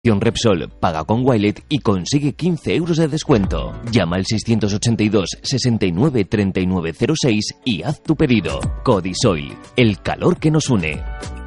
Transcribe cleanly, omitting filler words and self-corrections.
Repsol, paga con Wilet y consigue 15 euros de descuento. Llama al 682 69 39 06 y haz tu pedido. Codisoil, el calor que nos une.